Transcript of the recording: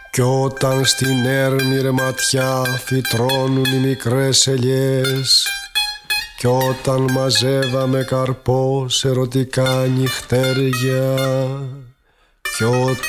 Κι όταν στην έρμη ρε ματιά φυτρώνουν οι μικρές ελιές, κι όταν μαζεύαμε καρπό σε ερωτικά νυχτέρια, κι